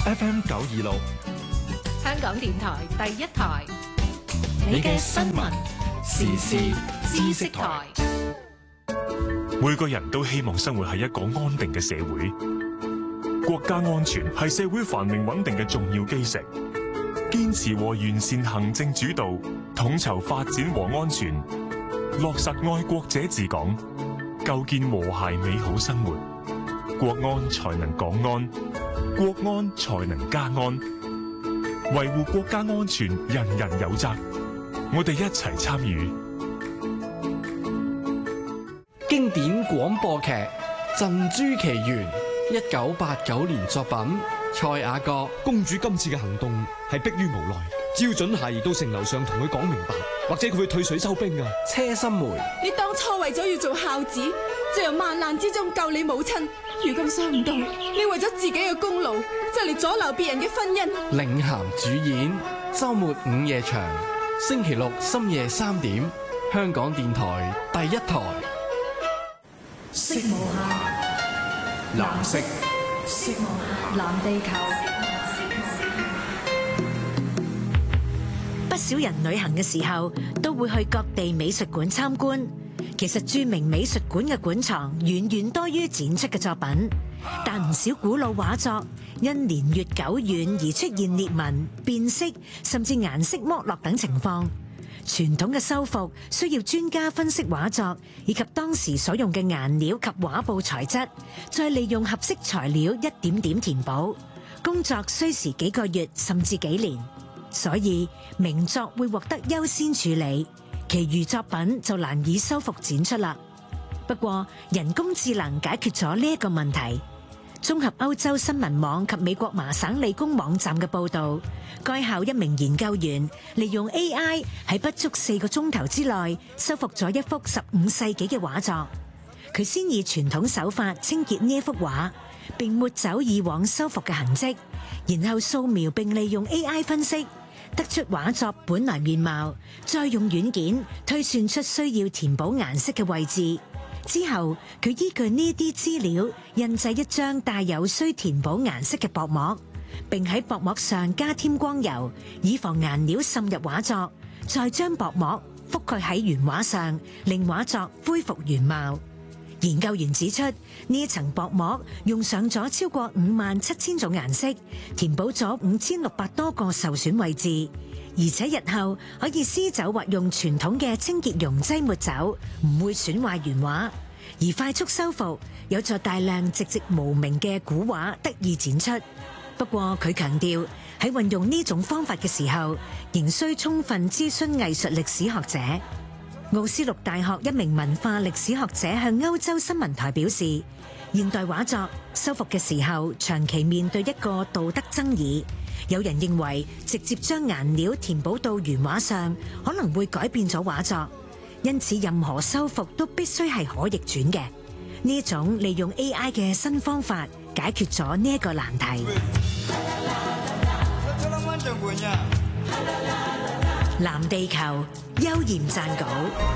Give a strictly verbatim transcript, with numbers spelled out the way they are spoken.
F M 九二六， 香港電台第一台， 你嘅新聞時事知識台。 每個人都希望生活喺一個安定嘅社會，國家安全係社會繁榮穩定嘅重要基石。堅持和完善行政主導，統籌發展和安全，落實愛國者治港，構建和諧美好生活，國安才能港安，國安才能家安。維護國家安全，人人有責。我哋一齊參與。 經典廣播劇《鎮珠奇緣》，一九八九年作品，蔡雅閣。 公主今次嘅行動係迫於無奈，只要準係到城樓上同佢講明白，或者佢會退水收兵啊。 車心梅。 你當初為咗要做孝子，就由萬難之中救你母親，如今想唔到你為咗自己嘅功勞，就嚟阻撓別人嘅婚姻。 領銜主演，周末午夜場，星期六深夜三點，香港電台第一台。 色無限， 藍色， 色無限，藍地球。 不少人旅行嘅時候都會去各地美術館參觀。其實著名美術館嘅館藏遠遠多於展出嘅作品，但唔少古老畫作因年月久遠而出現裂紋、變色，甚至顏色剝落等情況。傳統嘅修復需要專家分析畫作以及當時所用嘅顏料及畫布材質，再利用合適材料一點點填補，工作需時幾個月甚至幾年。所以名作會獲得優先處理，其餘作品就難以修復展出啦。不過人工智能解決咗呢一個問題。綜合歐洲新聞網及美國麻省理工網站嘅報導，該校一名研究員利用 A I 喺不足四個鐘頭之內修復咗一幅十五世紀嘅畫作。佢先以傳統手法清潔呢一幅畫，並抹走以往修復嘅痕跡，然後掃描並利用 A I 分析，得出畫作本來面貌，再用軟件推算出需要填補顏色嘅位置。之後，佢依據呢啲資料印製一張帶有需填補顏色嘅薄膜，並喺薄膜上加添光油，以防顏料滲入畫作，再將薄膜覆蓋喺原畫上，令畫作恢復原貌。研究員指出，呢一層薄膜用上咗超過五萬七千種顏色，填補咗五千六百多個受損位置，而且日後可以撕走或用傳統嘅清潔溶劑抹走，唔會損壞原畫。而快速修復有助大量籍籍無名嘅古畫得以展出。不過佢強調，喺運用呢種方法嘅時候，仍需充分諮詢藝術歷史學者。奧斯陸大學一名文化歷史學者向歐洲新聞台表示，現代畫作修復嘅時候長期面對一個道德爭議。有人認為直接將顏料填補到原畫上可能會改變咗畫作，因此任何修復都必須係可逆轉嘅。呢種利用 A I 嘅新方法解決咗呢一個難題。藍地球，邱焱撰稿。